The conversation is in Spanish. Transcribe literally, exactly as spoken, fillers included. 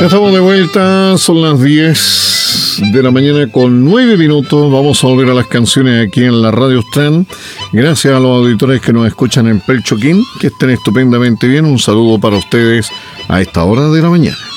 Estamos de vuelta, son las diez de la mañana con nueve minutos. Vamos a volver a las canciones aquí en la Radio Stand. Gracias a los auditores que nos escuchan en Pelchoquín, que estén estupendamente bien. Un saludo para ustedes a esta hora de la mañana.